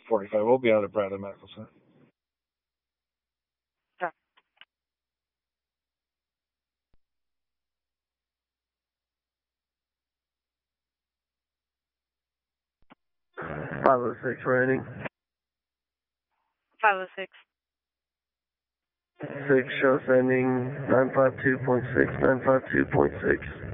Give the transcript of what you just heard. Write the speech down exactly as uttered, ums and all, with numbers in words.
forty-five. We'll be out at Bradley Medical Center. Yeah. five oh six rating. five oh six. six show sending nine five two point six, nine five two point six.